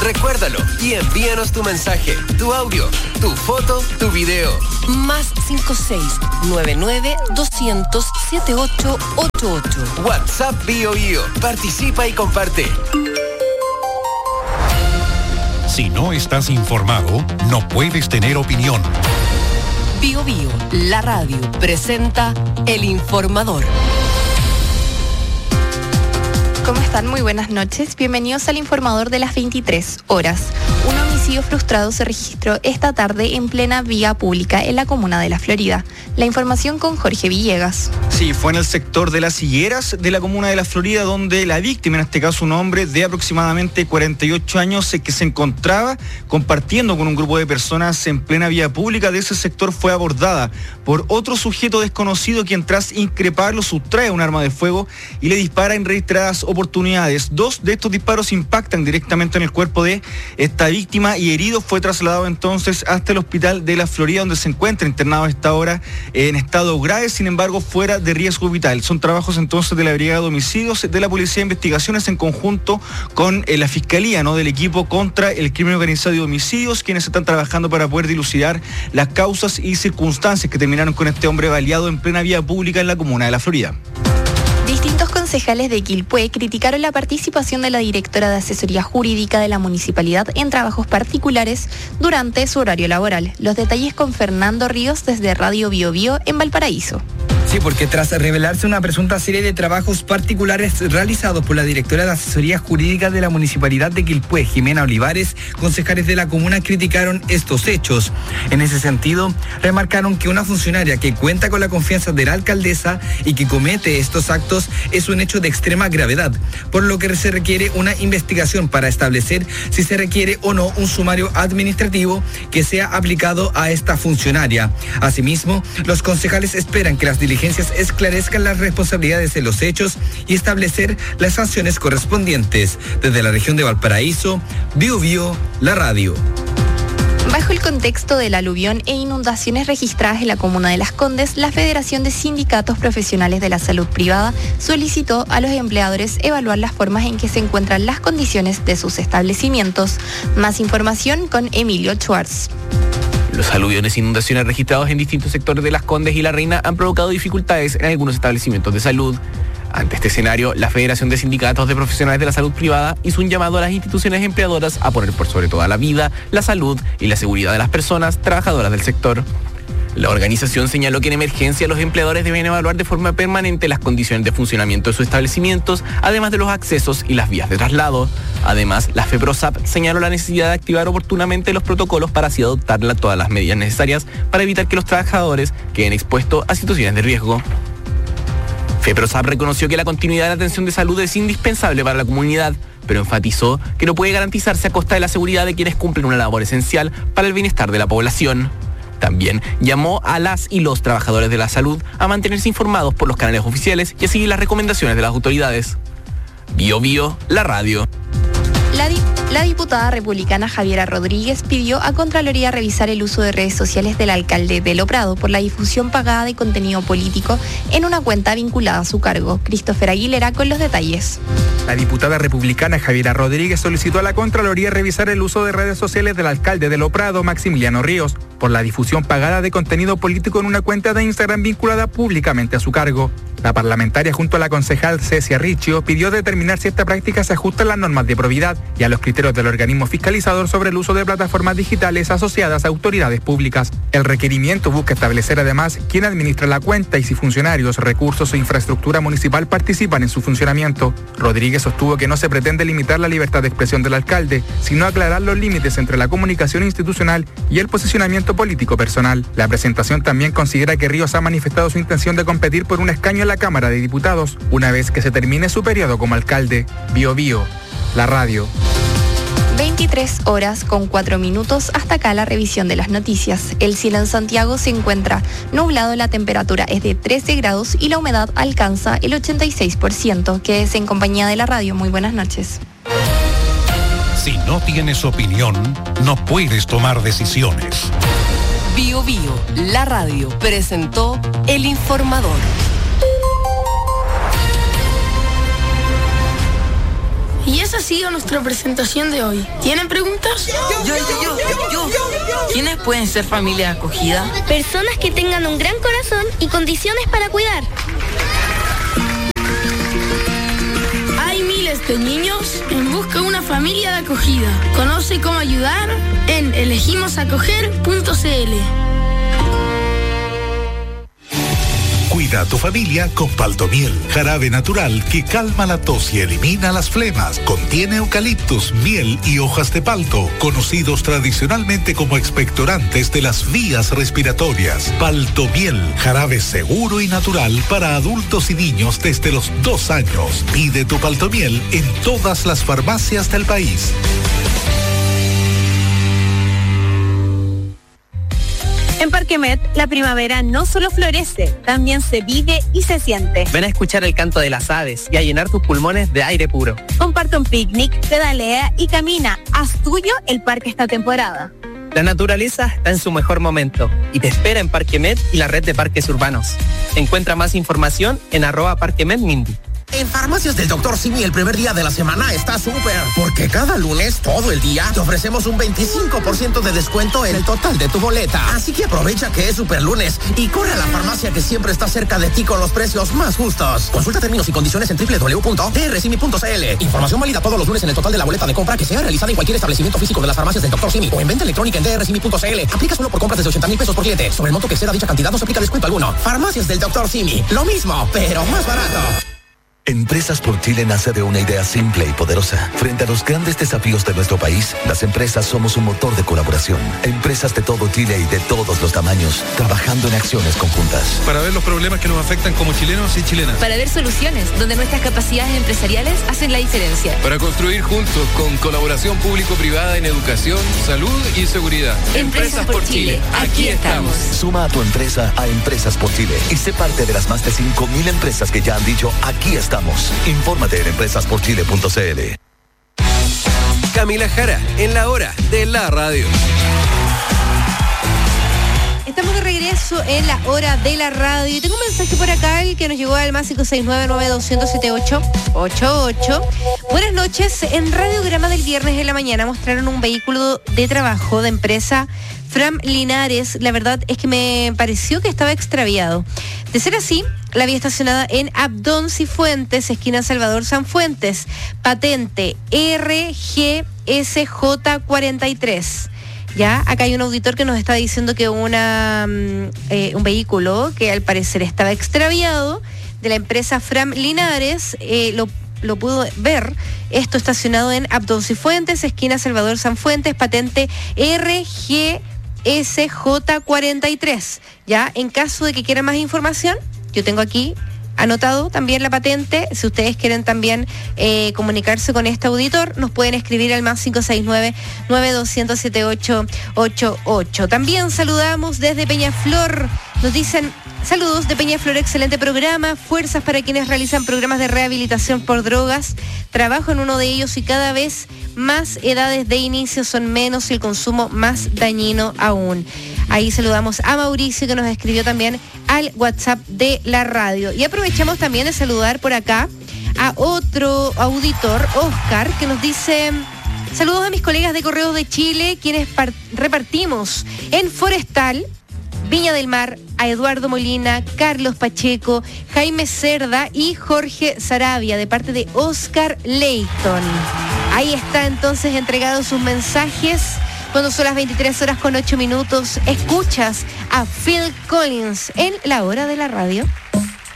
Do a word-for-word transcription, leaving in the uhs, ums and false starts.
Recuérdalo y envíanos tu mensaje, tu audio, tu foto, tu video. Más cinco seis nueve nueve dos cero cero siete ocho ocho ocho. WhatsApp Bio Bio. Participa y comparte. Si no estás informado, no puedes tener opinión. Bio Bio, la radio, presenta El Informador. ¿Cómo están? Muy buenas noches. Bienvenidos al Informador de las veintitrés horas. Un homicidio frustrado se registró esta tarde en plena vía pública en la comuna de La Florida. La información con Jorge Villegas. Sí, fue en el sector de Las Higueras de la comuna de La Florida, donde la víctima, en este caso un hombre de aproximadamente cuarenta y ocho años, que se encontraba compartiendo con un grupo de personas en plena vía pública de ese sector, fue abordada por otro sujeto desconocido, quien tras increparlo sustrae un arma de fuego y le dispara en reiteradas oportunidades. Dos de estos disparos impactan directamente en el cuerpo de esta víctima y herido fue trasladado entonces hasta el hospital de La Florida, donde se encuentra internado a esta hora en estado grave, sin embargo fuera de riesgo vital. Son trabajos entonces de la Brigada de Homicidios de la Policía de Investigaciones en conjunto con eh, la Fiscalía, ¿no?, del equipo contra el crimen organizado y homicidios, quienes están trabajando para poder dilucidar las causas y circunstancias que terminaron con este hombre baleado en plena vía pública en la comuna de La Florida. Distintos concejales de Quilpué criticaron la participación de la directora de asesoría jurídica de la municipalidad en trabajos particulares durante su horario laboral. Los detalles con Fernando Ríos desde Radio Bio Bio en Valparaíso. Sí, porque tras revelarse una presunta serie de trabajos particulares realizados por la directora de asesoría jurídica de la municipalidad de Quilpué, Jimena Olivares, concejales de la comuna criticaron estos hechos. En ese sentido, remarcaron que una funcionaria que cuenta con la confianza de la alcaldesa y que comete estos actos es un hecho de extrema gravedad, por lo que se requiere una investigación para establecer si se requiere o no un sumario administrativo que sea aplicado a esta funcionaria. Asimismo, los concejales esperan que las diligencias esclarezcan las responsabilidades de los hechos y establecer las sanciones correspondientes. Desde la región de Valparaíso, Bio Bio, la radio. Bajo el contexto del aluvión e inundaciones registradas en la comuna de Las Condes, la Federación de Sindicatos Profesionales de la Salud Privada solicitó a los empleadores evaluar las formas en que se encuentran las condiciones de sus establecimientos. Más información con Emilio Schwartz. Los aluviones e inundaciones registrados en distintos sectores de Las Condes y La Reina han provocado dificultades en algunos establecimientos de salud. Ante este escenario, la Federación de Sindicatos de Profesionales de la Salud Privada hizo un llamado a las instituciones empleadoras a poner por sobre toda la vida, la salud y la seguridad de las personas trabajadoras del sector. La organización señaló que en emergencia los empleadores deben evaluar de forma permanente las condiciones de funcionamiento de sus establecimientos, además de los accesos y las vías de traslado. Además, la FEPROSAP señaló la necesidad de activar oportunamente los protocolos para así adoptar todas las medidas necesarias para evitar que los trabajadores queden expuestos a situaciones de riesgo. FEPROSAP reconoció que la continuidad de la atención de salud es indispensable para la comunidad, pero enfatizó que no puede garantizarse a costa de la seguridad de quienes cumplen una labor esencial para el bienestar de la población. También llamó a las y los trabajadores de la salud a mantenerse informados por los canales oficiales y a seguir las recomendaciones de las autoridades. Bio Bio, la radio. La, di- la diputada republicana Javiera Rodríguez pidió a Contraloría revisar el uso de redes sociales del alcalde de Lo Prado por la difusión pagada de contenido político en una cuenta vinculada a su cargo. Christopher Aguilera con los detalles. La diputada republicana Javiera Rodríguez solicitó a la Contraloría revisar el uso de redes sociales del alcalde de Lo Prado, Maximiliano Ríos, por la difusión pagada de contenido político en una cuenta de Instagram vinculada públicamente a su cargo. La parlamentaria junto a la concejal Cecia Riccio pidió determinar si esta práctica se ajusta a las normas de probidad y a los criterios del organismo fiscalizador sobre el uso de plataformas digitales asociadas a autoridades públicas. El requerimiento busca establecer además quién administra la cuenta y si funcionarios, recursos o infraestructura municipal participan en su funcionamiento. Rodríguez sostuvo que no se pretende limitar la libertad de expresión del alcalde, sino aclarar los límites entre la comunicación institucional y el posicionamiento político personal. La presentación también considera que Ríos ha manifestado su intención de competir por un escaño en la Cámara de Diputados una vez que se termine su periodo como alcalde. Bio Bio, la radio. veintitrés horas con cuatro minutos. Hasta acá la revisión de las noticias. El cielo en Santiago se encuentra nublado, la temperatura es de trece grados y la humedad alcanza el ochenta y seis por ciento. Quédese en compañía de la radio. Muy buenas noches. Si no tienes opinión, no puedes tomar decisiones. Bio Bio, la radio, presentó El Informador. Y esa ha sido nuestra presentación de hoy. ¿Tienen preguntas? Yo, yo, yo, yo, yo. ¿Quiénes pueden ser familia acogida? Personas que tengan un gran corazón y condiciones para cuidar. Hay miles de niños en busca de una familia de acogida. Conoce cómo ayudar en elegimos acoger punto c l. Cuida a tu familia con Paltomiel, jarabe natural que calma la tos y elimina las flemas. Contiene eucaliptus, miel y hojas de palto, conocidos tradicionalmente como expectorantes de las vías respiratorias. Paltomiel, jarabe seguro y natural para adultos y niños desde los dos años. Pide tu Paltomiel en todas las farmacias del país. En Parque Met, la primavera no solo florece, también se vive y se siente. Ven a escuchar el canto de las aves y a llenar tus pulmones de aire puro. Comparte un picnic, pedalea y camina. Haz tuyo el parque esta temporada. La naturaleza está en su mejor momento y te espera en Parque Met y la red de parques urbanos. Encuentra más información en arroba Parque Met Mindy. En Farmacias del doctor Simi el primer día de la semana está súper, porque cada lunes, todo el día, te ofrecemos un veinticinco por ciento de descuento en el total de tu boleta. Así que aprovecha que es super lunes y corre a la farmacia que siempre está cerca de ti con los precios más justos. Consulta términos y condiciones en doble u doble u doble u punto d r simi punto c l. Información válida todos los lunes en el total de la boleta de compra que sea realizada en cualquier establecimiento físico de las Farmacias del doctor Simi o en venta electrónica en d r simi punto c l. Aplica solo por compras desde ochenta mil pesos por cliente. Sobre el monto que exceda dicha cantidad no se aplica descuento alguno. Farmacias del doctor Simi. Lo mismo, pero más barato. Empresas por Chile nace de una idea simple y poderosa. Frente a los grandes desafíos de nuestro país, las empresas somos un motor de colaboración. Empresas de todo Chile y de todos los tamaños, trabajando en acciones conjuntas. Para ver los problemas que nos afectan como chilenos y chilenas. Para ver soluciones donde nuestras capacidades empresariales hacen la diferencia. Para construir juntos con colaboración público-privada en educación, salud y seguridad. Empresas por Chile, aquí estamos. Suma a tu empresa a Empresas por Chile y sé parte de las más de cinco mil empresas que ya han dicho aquí estamos. Infórmate en empresas por chile punto c l. Camila Jara, en la hora de la radio. Estamos de regreso en la hora de la radio. Y tengo un mensaje por acá, el que nos llegó al más cinco seis nueve, nueve dos cero, siete ocho ocho ocho. Buenas noches. En Radiograma del viernes en la mañana mostraron un vehículo de trabajo de empresa Fram Linares. La verdad es que me pareció que estaba extraviado. De ser así, la había estacionada en Abdón Cifuentes, esquina Salvador Sanfuentes. Patente R G S J cuarenta y tres. Ya, acá hay un auditor que nos está diciendo que una eh, un vehículo que al parecer estaba extraviado de la empresa Fram Linares, eh, lo, lo pudo ver. Esto estacionado en Abdón Cifuentes, esquina Salvador Sanfuentes, patente R G S J cuarenta y tres. Ya, en caso de que quieran más información, yo tengo aquí anotado también la patente. Si ustedes quieren también eh, comunicarse con este auditor, nos pueden escribir al más cinco seis nueve, nueve dos cero, siete ocho ocho ocho. También saludamos desde Peñaflor. Nos dicen, saludos de Peñaflor, excelente programa, fuerzas para quienes realizan programas de rehabilitación por drogas. Trabajo en uno de ellos y cada vez más edades de inicio son menos y el consumo más dañino aún. Ahí saludamos a Mauricio, que nos escribió también al WhatsApp de la radio. Y aprovechamos también de saludar por acá a otro auditor, Oscar, que nos dice: saludos a mis colegas de Correos de Chile, quienes par- repartimos en Forestal, Viña del Mar, a Eduardo Molina, Carlos Pacheco, Jaime Cerda y Jorge Sarabia, de parte de Oscar Leighton. Ahí está entonces entregados sus mensajes. Cuando son las veintitrés horas con ocho minutos, escuchas a Phil Collins en la hora de la radio.